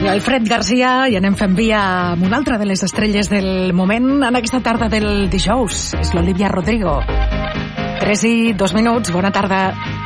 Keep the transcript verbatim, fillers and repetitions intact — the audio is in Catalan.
Alfred Garcia, i anem fent via amb una altra de les estrelles del moment en aquesta tarda del dijous. És l'Olivia Rodrigo. tres i dos minuts, bona tarda.